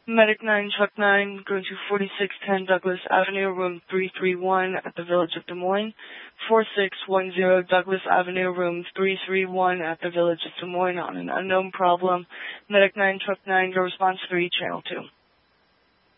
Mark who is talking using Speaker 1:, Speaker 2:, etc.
Speaker 1: Medic 9, Truck 9, going to 4610 Douglas Avenue, room 331 at the Village of Des Moines. 4610 Douglas Avenue, room 331 at the Village of Des Moines on an unknown problem. Medic 9, Truck 9, your response 3, Channel 2.